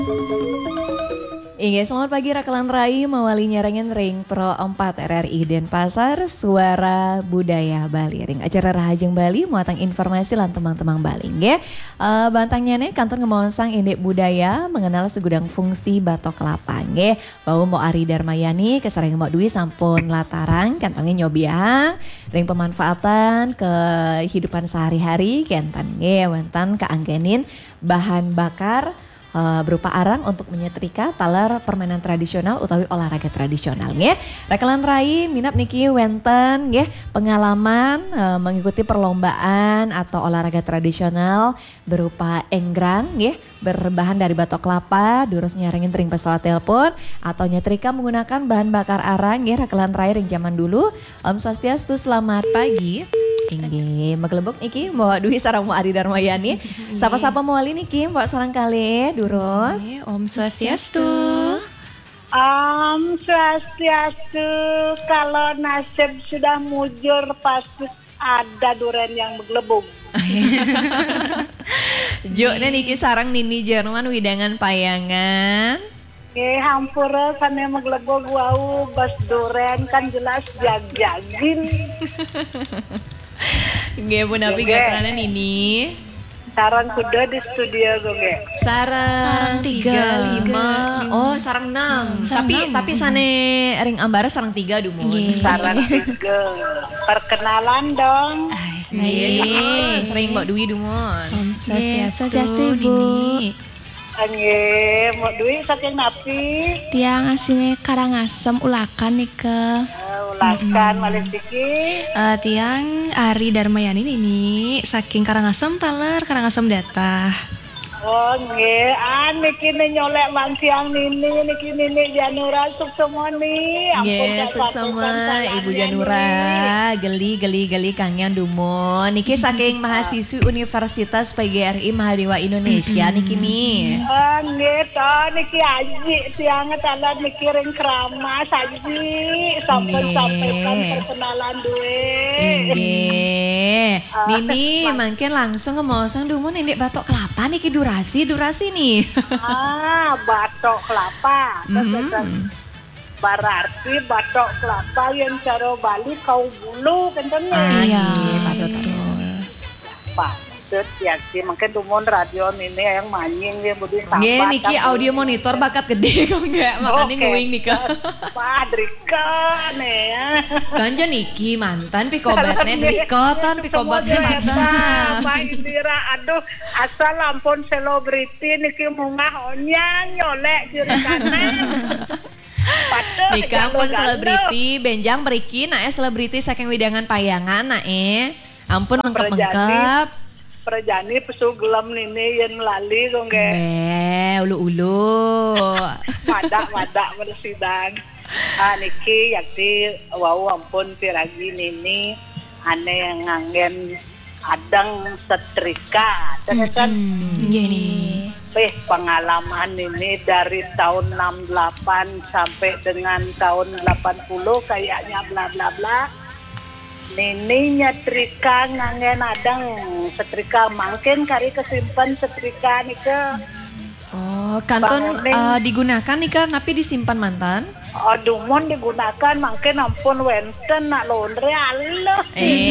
Iya, selamat pagi Rakalan Rai, mawali nyarengen ring Pro 4 RRI Denpasar, Suara Budaya Bali. Ring acara Rahajeng Bali, muatang informasi lan teman-teman Bali. Ya. Bantangnya nih, kantor ngomongsan indek budaya mengenal segudang fungsi batok kelapa. Ya. Bau mau Ari Darmayani, kesareng mau Dwi sampun latarang, kantongnya nyobiang, ring pemanfaatan kehidupan sehari-hari, kentan ya, wentan keanggenin bahan bakar, berupa arang untuk menyetrika talar permainan tradisional utawi olahraga tradisional ya. Rekalan Rai minap niki wenten ya pengalaman mengikuti perlombaan atau olahraga tradisional berupa enggrang ya berbahan dari batok kelapa, durus nyarengin ring pesawat telepon atau nyetrika menggunakan bahan bakar arang ya. Rekalan Rai ring zaman dulu. Om Swastiastu, selamat pagi. Inggih, magelebok niki mau Dwi sareng mau Ari Darmayani. Sapa-sapa mau ali niki mbok sareng kali durus. Om Swastiastu. Om Swastiastu. Kalau nasib sudah mujur pasti ada duren yang begelebung. Joknya niki sareng Nini Jerman widangan payangan. Hampura sana meglebog wau bas duren kan jelas jag-jagin. Nggih pun api gasanan ini. Sarang kuda di studio gue. Sarang 35. Oh, sarang 6. Tapi sane ring ambara sarang 3 dumun. Sarang 3. Perkenalan dong. Iya, sering Mbak Dwi dumun. Om Swastiastu, Ibu. Nggih, mau Dwi saking napi? Tiang asine Karangasem Ulakan nih ke. Ulakan malih siki. Tiang Ari Darmayani ini saking Karangasem taler Karangasem Datah. Oh nggih, niki nyolek bang siang niki Janura semua nih. Nggih, semua Ibu Janura, geli kangen dumun. Niki saking mahasiswi Universitas PGRI Mahadewa Indonesia niki nih. Nggih, niki aji tiang talan niki ring keramas aji sampaikan perkenalan duwe. Nggih. Nini mungkin langsung ngomong dumun indek batok kelapa niki durasi nih. Batok kelapa. Berarti batok kelapa yang cara Bali kau bulu kentennya. Iya, betul. Patut ya sih, mungkin dumun radio ini yang manying dia budi sambat. Nggih, niki audio monitor bakat gede kok enggak makanya nguing nih Kak. Padrika nih ya. Ganja niki mantan pikobatnya drikotan pikobatnya mantan. Pak Indira, aduh asal ampun selebriti niki mungah onyang nyolek kiri kanan. Nikah pun selebriti benjang beriki selebriti saking widangan payangan ampun mengkep-mengkep. Perjani pesu gelam nini yang lali kok nggak. Ulu-ulu. Madak bersidang. Niki yakti wow ampun piragi nini ane yang nganggen adang setrika. Kan? Iya nih. Pengalaman ini dari tahun 68 sampai dengan tahun 80 kayaknya bla bla bla. Nini nyetrika ngangen adang setrika mangkin kari kesimpan setrika nika. Oh, kanton digunakan nih kan tapi disimpan mantan? Dumon digunakan mangkin ampun wenten nak laundry Allah.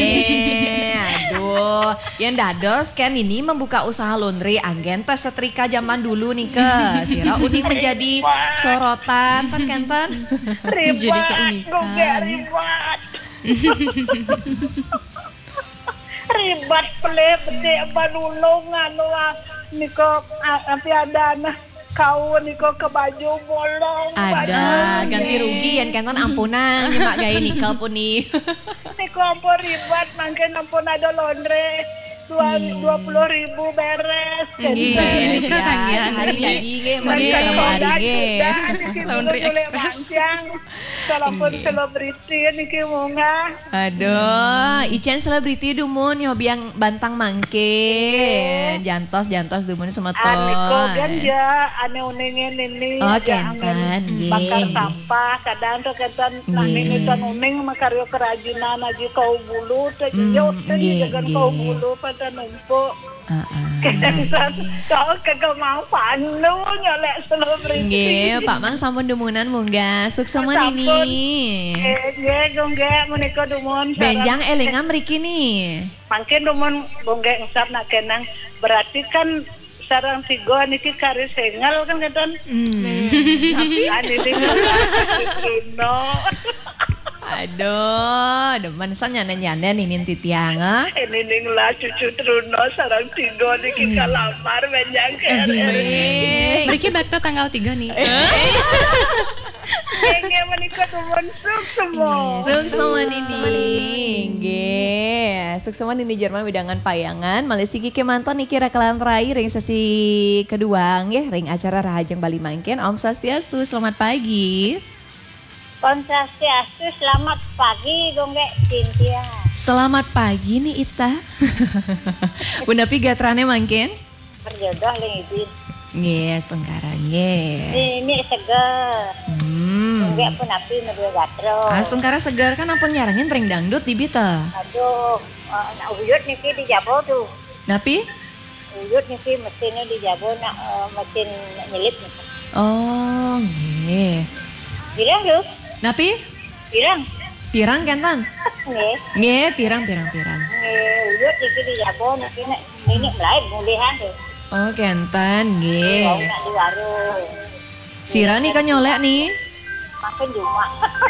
Aduh, yang dados kan ini membuka usaha laundry anggen tes setrika zaman dulu nih ke. Sira uning menjadi sorotan kan kenten. Ribet. Ribet pele banulung niko nanti ada kau niko ke baju bolong. Ada ganti rugi yang kenten ampunan nyemak gaya nikah pun nih. Niko ampun ribet mungkin ampun ada laundry 20.000 beres. Iya, hari jadi laundry express. Sampun selebriti niki munga. Aduh, Icen selebriti dumun nyobiang bantang mangke. Jantos dumun semeton. Niko ganja ane uningin ini. Oh, kentan. Bakar sampah kadang tuh kentan nini kan uning makaryo kerajinan aja kau bulu teh yo teh jangan kau bulu pada numpuk. Kau kagak mau panu nyolek selebrit. Nggih, Pak Mang sampun dumunan munggah. Suksoma Sampun. ini. Nggih, gonggek menika dumun. Benjang elingan mriki nih. Mangke dumun gonggek ngusap nak kenang. Berarti kan sarang tiga niki kari sengel kan keton. Tapi ane Bruno. Aduh, demen san nyanen-nyanen ini titiang. Ini ning lah cucu Truno sarang tiga niki kalamar benjang Eh, Mriki bakta tanggal 3 nih. Nggih menika dumun suk semua. Suksoma nini. Nggih, suksoma nini Jerman widangan payangan. Malaysia Kiki mantan niki rakalan rai ring sesi kedua nggih, ring acara Rahajeng Bali mangken. Om Swastiastu, selamat pagi. Om Swastiastu, selamat pagi gonggek Cynthia. Selamat pagi nih Ita. Bunda pi gatrane mangken? Berjodoh ling izin. Nggih, setengkara nggih. Ini seger. Gonggek pun api medua gatro. Setengkara segar kan ampun nyarangin ring dangdut di bita. Aduh, nak uyut niki di Jabo tuh. Napi? Uyut niki mesinnya di Jabo nak mesin nyelip niki. Oh, nggih. Bilang tuh, Napi? bilang. Pirang kentan? Nggih. Nggih, pirang. Uyut niki di Jabo niki nak ini mulai mulihan tuh. Oh, kentan nggih. Mau nak di warung. Sira nih kan nyolek nih. Makan cuma.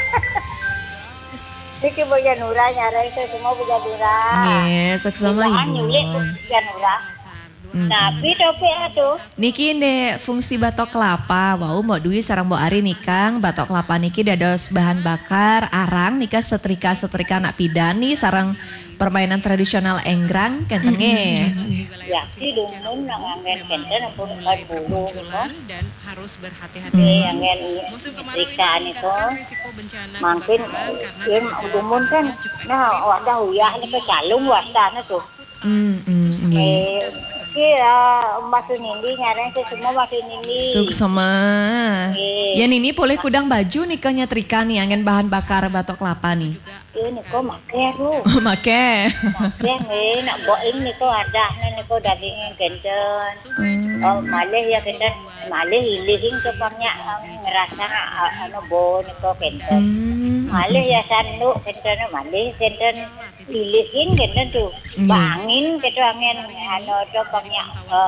Niki boja Nura nyara itu semua boja Nura. Nggih, seksama Jangan nyulik ibu. boja Nura. Tapi topi atuh. Niki ndek fungsi batok kelapa. Wau mau duit sarang Mbok Ari nikang batok kelapa niki dados bahan bakar arang nika setrika nak pidani sarang permainan tradisional enggrang kentenge. Ya, si dumun nang angin kenten pun kan bulu dan harus berhati-hati. angin ikan itu. Makin yang dumun kan nah wadah uyah ni ke calung wasana tuh. Nggih. Masuk nindi nyarang ke semua masuk nindi. Suksema. Nggih. Ya nini boleh kudang baju nikahnya trika nih angin bahan bakar batok kelapa nih. Ini kok makai lu. Make. Makai ni nak boin ni kok ada ni kok daging kenten. Oh malih ya kenten. Malih ilihin ke banyak ngerasa anu bo ni kok kenten. Malih ya sanduk kenten malih kenten ilihin kenten tuh. Bangin ketu angin anu tu banyak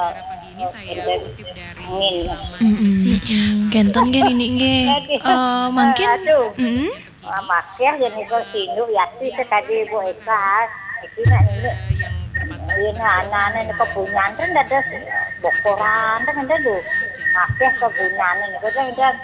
angin. Kenten kan ini nggih. Mungkin Makia jadi kau sinduk yati sekali bu Eka, ini nak ini anak-anak ni kebunyan kan ada bokoran kan ada tu, makia kebunyan ni kau kan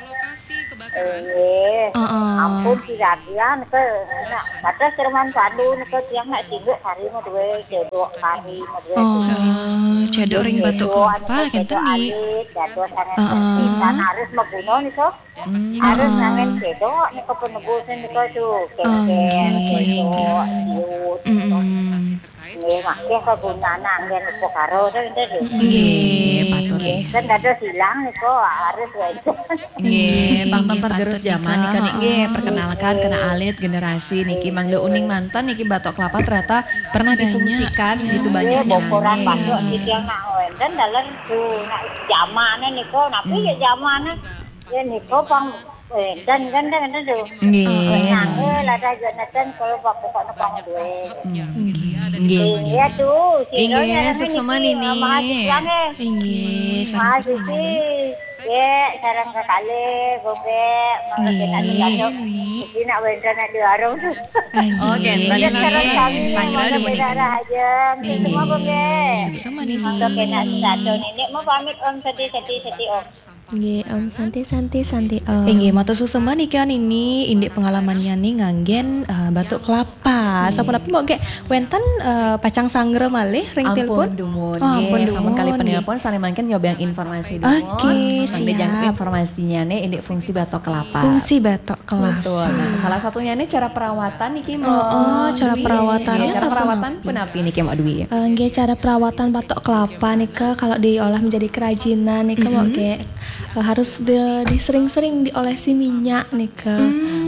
ampun tidak dia ni kau nak kata serman padu ni kau tiang nak sinduk hari mah dua cedok hari mah dua. Cedok ring batuk kelapa kenten nih. Jatuh sangat harus membunuh ni kau. Harus nangen cedok ni kau penebusan ni kau tu keken cedok yut. Nggih makia kegunaan angin pokaro tu tu. Nggih, patur. Kan ada silang ni kau harus wajib. Nggih, pangton tergerus zaman nika niki perkenalkan kena alit generasi niki mangga uning mantan niki batok kelapa ternyata pernah difungsikan segitu banyaknya. Bokoran batok iki yang nak wenden dalam tu nak zamane ni kau napi ya zamane. Ya ni kau pang dan tu. Nggih. Nangge lada Jonathan kalau bapak pang duwe. Nggih. Iya tuh, Inggih, suksema nini. Inggih. Mahasiswi. Ya, sarang kakale, gobe, mga kinalilado. Hindi na wenda na diarong. Oh, kenten Iya, sarang kami, nggih. Sangra mga demen. pinarahaja. Semua gobe. Sama nih Mga kinalilado nini. Mo pamit om, sati om. Nggih, Om santai Om. Inggih, matur susema nih kan ini indik pengalamannya nih nganggen batuk kelapa. Sampun tapi mau gek wenten pacang sangre malih ring telepon. Ampun dumun. Oh, ampun Nggih, sampun kali dumun, penelpon sane mangken nyoba yang informasi dumun. Oke, Nanti jangan siap. informasinya nih indik fungsi batok kelapa. Fungsi batuk kelapa. Betul. Nah, salah satunya nih cara perawatan niki mau. cara perawatannya Cara satu perawatan penapi niki mau duwi. Nggih, cara perawatan batok kelapa nika kalau diolah menjadi kerajinan nika mau ge harus disering-sering diolesi minyak nika.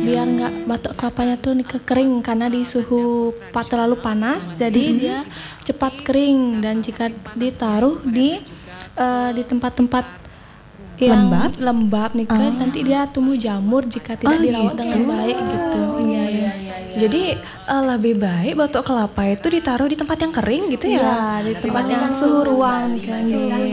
biar nggak batok kelapanya tuh nih kering karena di suhu terlalu panas, jadi dia cepat kering. Dan jika ditaruh di tempat-tempat yang lembab nih nanti dia tumbuh jamur jika tidak dirawat dengan baik gitu. Iya. Jadi lebih baik batok kelapa itu ditaruh di tempat yang kering gitu ya? Iya, di tempat yang suhu ruang kan.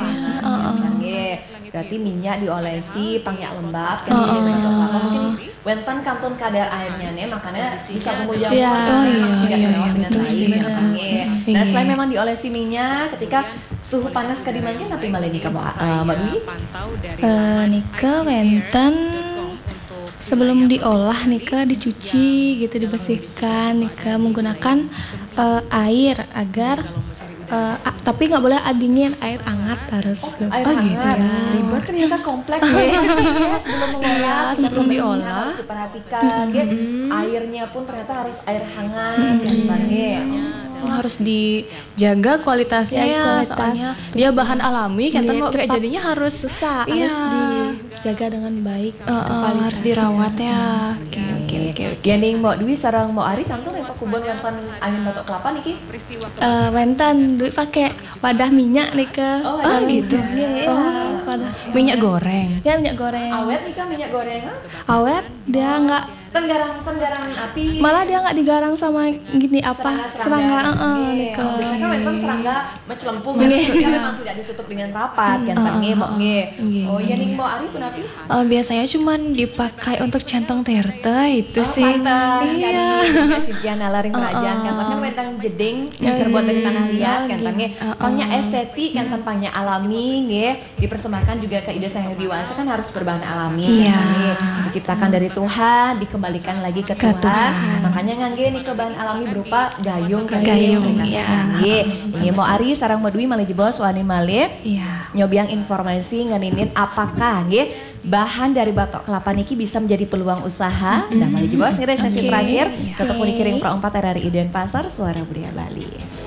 Berarti minyak diolesi pangyak lembab kan di batok kelapa segini. Wentan kantun kadar airnya nih makanya bisa tumbuh jamur tidak dirawat dengan baik. Nah selain memang diolesi minyak ketika suhu panas kadi mangkin tapi malah nika Mbak Dwi? Nika wenten sebelum diolah nika dicuci gitu, dibersihkan nika menggunakan air agar tapi nggak boleh dingin, air hangat harus. Air hangat. Ribet ternyata kompleks ya. Sebelum mengolah, sebelum diolah harus diperhatikan. Airnya pun ternyata harus air hangat. Harus dijaga kualitasnya ya, soalnya dia bahan alami kan kayak jadinya harus harus dijaga dengan baik, harus dirawat ya. Oke. Gening Mbak Dwi sareng Mbak Ari santun yang kubon wonten angin batok kelapa niki. Wenten Dwi pakai wadah minyak nih ke. Gitu. Wadah minyak goreng. Ya minyak goreng. Awet nih kan minyak gorengan. Awet dia nggak tenggarang api. Malah dia nggak digarang sama gini serangga nih ke. Biasanya kan memang serangga mecelempung ya memang tidak ditutup dengan rapat kan Oh iya nih Mbak Ari punapi? Biasanya cuman dipakai untuk centong terte itu sih. Iya. Sintia nalaring kerajaan kan wentang jeding terbuat dari tanah liat kan pangnya estetik kan pangnya alami nggih dipersembahkan juga ke ide sang dewasa kan harus berbahan alami diciptakan dari Tuhan dikembalikan lagi ke Tuhan. Makanya ngangge nih ke bahan alami berupa gayung ini mau Ari sarang Mbak Dwi malih jebos wani malih nyobiang informasi nganinin apakah nggih bahan dari batok kelapa niki bisa menjadi peluang usaha. Nah malih jebos ngira sesi terakhir tetap dikirim Pro 4 RRI Denpasar Suara Budaya Bali.